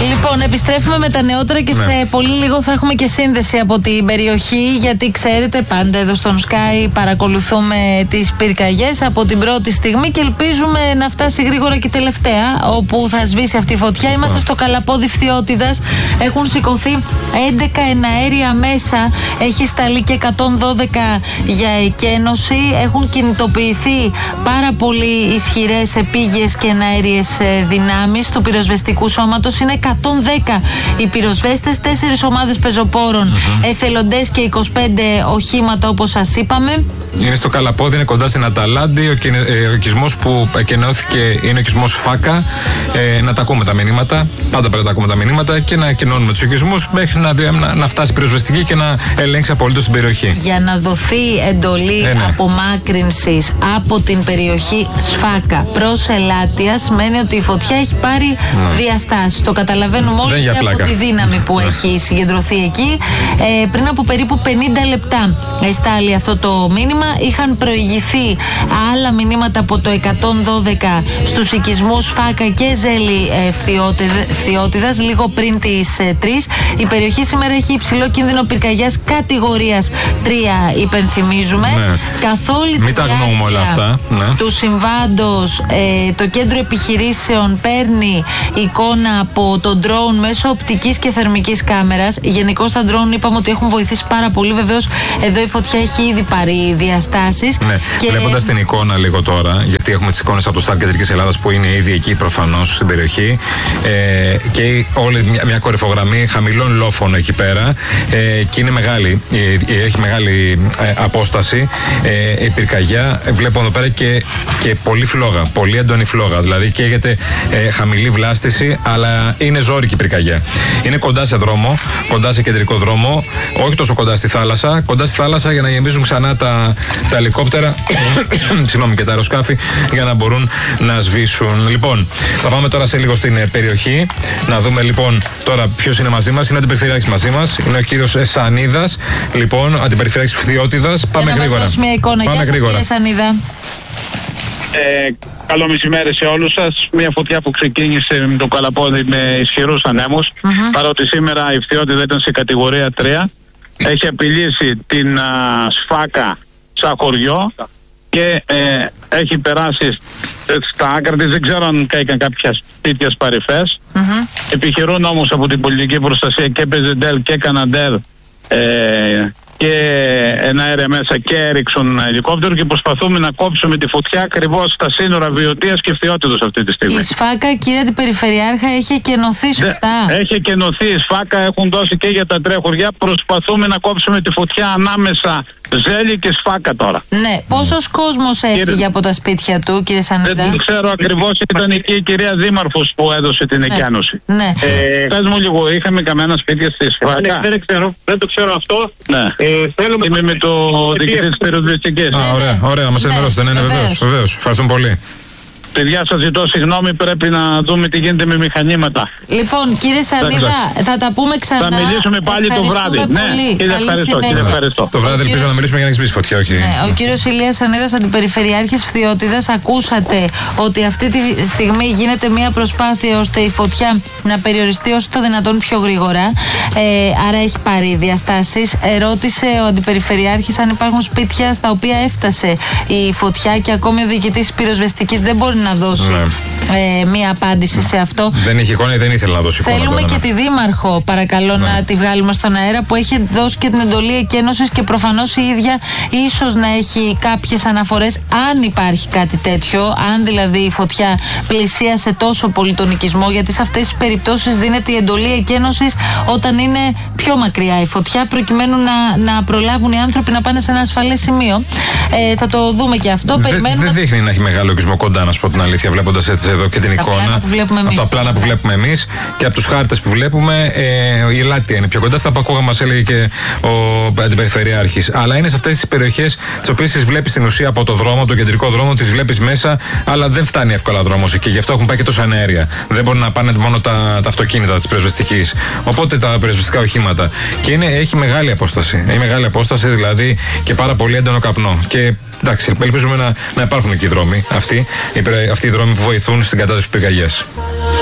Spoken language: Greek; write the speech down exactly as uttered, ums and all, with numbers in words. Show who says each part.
Speaker 1: Λοιπόν, επιστρέφουμε με τα νεότερα και ναι. σε πολύ λίγο θα έχουμε και σύνδεση από την περιοχή, γιατί ξέρετε πάντα εδώ στον Sky παρακολουθούμε τις πυρκαγιές από την πρώτη στιγμή και ελπίζουμε να φτάσει γρήγορα και τελευταία όπου θα σβήσει αυτή η φωτιά. Είμαστε στο Καλαπόδι Φθιώτιδας, έχουν σηκωθεί έντεκα εναέρια μέσα, έχει σταλεί και εκατόν δώδεκα για εκένωση, έχουν κινητοποιηθεί πάρα πολύ ισχυρές επίγειες και εναέριες δυνάμεις του πυροσβεστικού σώματος. Είναι εκατόν δέκα οι πυροσβέστες, τέσσερις ομάδες πεζοπόρων, mm-hmm. εθελοντές και είκοσι πέντε οχήματα όπως σας είπαμε.
Speaker 2: Είναι στο Καλαπόδι, είναι κοντά στην Αταλάντη. Ο, ε, ο οικισμός που εκενώθηκε είναι ο οικισμός Φάκα. Ε, να τα ακούμε τα μηνύματα. Πάντα πρέπει να τα ακούμε τα μηνύματα και να εκενώνουμε τους οικισμούς μέχρι να, να, να φτάσει η πυροσβεστική και να ελέγξει απολύτως την περιοχή.
Speaker 1: Για να δοθεί εντολή ε, ναι. απομάκρυνσης από την περιοχή Σφάκα προς Ελάτια, σημαίνει ότι η φωτιά έχει πάρει ναι. διαστάσεις. Το καταλαβαίνουμε όλοι και από τη δύναμη που ναι. έχει συγκεντρωθεί εκεί. Ε, πριν από περίπου πενήντα λεπτά εστάλει αυτό το μήνυμα. Είχαν προηγηθεί άλλα μηνύματα από το εκατόν δώδεκα στους οικισμούς Φάκα και Ζέλη ε, Φθιώτιδας λίγο πριν τις ε, τρεις. Η περιοχή σήμερα έχει υψηλό κίνδυνο πυρκαγιάς κατηγορίας τρία, υπενθυμίζουμε.
Speaker 2: Ναι.
Speaker 1: Καθ' όλη τη διάρκεια
Speaker 2: ναι.
Speaker 1: του συμβάντος ε, το κέντρο επιχειρήσεων παίρνει εικόνα από το ντρόουν μέσω οπτικής και θερμικής κάμερας. Γενικώς τα ντρόουν είπαμε ότι έχουν βοηθήσει πάρα πολύ. Βεβαίως εδώ η φωτιά έχει ήδη πάρει διαστάσεις.
Speaker 2: Ναι. Και... Βλέποντας την εικόνα λίγο τώρα, γιατί έχουμε τις εικόνες από το Σταρ Κεντρικής Ελλάδας που είναι ήδη εκεί προφανώς στην περιοχή ε, και όλη μια, μια κορυφογραμμή χαμηλών λόφων εκεί πέρα ε, και είναι μεγάλη, ε, έχει μεγάλη ε, απόσταση ε, η πυρκαγιά. Βλέπω εδώ πέρα και, και πολύ φλόγα, πολύ έντονη φλόγα, δηλαδή καίγεται ε, χαμηλή βλάστηση, αλλά είναι ζώρικη πυρκαγιά. Είναι κοντά σε δρόμο, κοντά σε κεντρικό δρόμο, όχι τόσο κοντά στη θάλασσα, κοντά στη θάλασσα για να γεμίζουν ξανά τα, τα ελικόπτερα συγγνώμη, και τα αεροσκάφη για να μπορούν να σβήσουν. Λοιπόν, θα πάμε τώρα σε λίγο στην περιοχή να δούμε λοιπόν τώρα ποιος είναι μαζί μας. Είναι ο αντιπεριφερειάρχης μαζί μας, είναι ο κύριος Σανίδας, λοιπόν, αντιπεριφερειάρχης Φθιώτιδας. Πάμε
Speaker 1: να
Speaker 2: γρήγορα.
Speaker 1: Μας δώσει μια εικόνα.
Speaker 2: Πάμε
Speaker 1: Γεια σας,
Speaker 2: γρήγορα.
Speaker 1: κύριε Σανίδα.
Speaker 3: Ε, καλό μεσημέρι σε όλους σας. Μια φωτιά που ξεκίνησε με το Καλαπόδι με ισχυρούς ανέμους. Mm-hmm. Παρότι σήμερα η Φθιώτιδα ήταν σε κατηγορία τρία. Έχει απειλήσει την α, Σφάκα σαν χωριό και ε, έχει περάσει στα άκρα της. Δεν ξέρω αν κάηκαν κάποια σπίτια παρυφές. Mm-hmm. Επιχειρούν όμως από την πολιτική προστασία και Πεζεντέλ και Καναντέλ ε, και εναέρια μέσα και έριξον ελικόπτερο και προσπαθούμε να κόψουμε τη φωτιά ακριβώς στα σύνορα Βιωτίας και Φθιώτιδος αυτή τη στιγμή.
Speaker 1: Η Σφάκα, κύριε Αντιπεριφερειάρχα, έχει εκενωθεί σωστά.
Speaker 3: Δε, έχει εκενωθεί η Σφάκα, έχουν δώσει και για τα τρία χωριά. Προσπαθούμε να κόψουμε τη φωτιά ανάμεσα Ζέλη και Σφάκα τώρα.
Speaker 1: Ναι, πόσος κόσμος έφυγε κύριε... από τα σπίτια του, κύριε Σανίδα?
Speaker 3: Δεν ξέρω ακριβώς, ήταν εκεί η κυρία Δήμαρχος που έδωσε την ναι. εκένωση.
Speaker 1: Ναι.
Speaker 3: Ε, πες μου λίγο, είχαμε καμένα σπίτια στη Σφάκα?
Speaker 4: Ναι, δεν ξέρω, δεν το ξέρω αυτό.
Speaker 3: Ναι.
Speaker 4: Ε, θέλουμε
Speaker 3: Είμαι με το διοικητή της πυροσβεστικής.
Speaker 2: Α, ωραία, ωραία, να μας ενημερώσετε. Ναι, ναι, βεβαίως, βεβαίως. Ευχαριστούμε πολύ.
Speaker 3: Παιδιά, σας ζητώ συγγνώμη, πρέπει να δούμε τι γίνεται με μηχανήματα.
Speaker 1: Λοιπόν, κύριε Σανίδα, θα τα πούμε ξανά.
Speaker 3: Θα μιλήσουμε πάλι το βράδυ.
Speaker 1: Πολύ.
Speaker 3: Ναι, κύριε, ευχαριστώ, κύριε, ευχαριστώ.
Speaker 2: Το βράδυ ελπίζω κύριος... να μιλήσουμε για να έχει σβήσει φωτιά, όχι.
Speaker 1: Ναι, ο κύριος Ηλίας Σανίδας, Αντιπεριφερειάρχης Φθιώτιδας, ακούσατε ότι αυτή τη στιγμή γίνεται μια προσπάθεια ώστε η φωτιά να περιοριστεί όσο το δυνατόν πιο γρήγορα. Ε, άρα έχει πάρει διαστάσεις. Ερώτησε ο Αντιπεριφερειάρχης αν υπάρχουν σπίτια στα οποία έφτασε η φωτιά και ακόμη ο διοικητής πυροσβεστικής δεν μπορεί να δώσει ναι. ε, μία απάντηση σε αυτό.
Speaker 2: Δεν είχε εικόνα ή δεν ήθελε να δώσει εικόνα.
Speaker 1: Θέλουμε
Speaker 2: τώρα,
Speaker 1: και
Speaker 2: ναι.
Speaker 1: τη Δήμαρχο, παρακαλώ, ναι. να τη βγάλουμε στον αέρα, που έχει δώσει και την εντολή εκένωσης και προφανώς η ίδια ίσως να έχει κάποιες αναφορές, αν υπάρχει κάτι τέτοιο, αν δηλαδή η φωτιά πλησίασε τόσο πολύ τον οικισμό, γιατί σε αυτές τις περιπτώσεις δίνεται η εντολή εκένωσης όταν είναι πιο μακριά η φωτιά, προκειμένου να, να προλάβουν οι άνθρωποι να πάνε σε ένα ασφαλές σημείο. Ε, θα το δούμε και αυτό.
Speaker 2: Δεν δε δείχνει να έχει μεγάλο οικισμό κοντά, να σου πω την αλήθεια, βλέποντας έτσι εδώ και την
Speaker 1: τα
Speaker 2: εικόνα. Από τα πλάνα που βλέπουμε εμείς και από τους χάρτες που βλέπουμε, ε, η Ελάτια είναι πιο κοντά. Στα που ακούγαμε, μας έλεγε και ο Αντιπεριφερειάρχης. Αλλά είναι σε αυτές τις περιοχές τις οποίες τις βλέπεις στην ουσία από το δρόμο, από τον κεντρικό δρόμο, τις βλέπεις μέσα, αλλά δεν φτάνει εύκολα δρόμος εκεί. Γι' αυτό έχουν πάει και τόσα αέρια. Δεν μπορούν να πάνε μόνο τα, τα αυτοκίνητα της πυροσβεστικής. Οπότε τα πυροσβεστικά οχήματα. Και είναι, έχει μεγάλη απόσταση. Έχει μεγάλη απόσταση, δηλαδή και πάρα πολύ έντονο καπνό. Και εντάξει, ελπίζουμε να, να υπάρχουν εκεί οι δρόμοι αυτοί, αυτοί οι δρόμοι που βοηθούν στην κατάσταση πυρκαγιάς.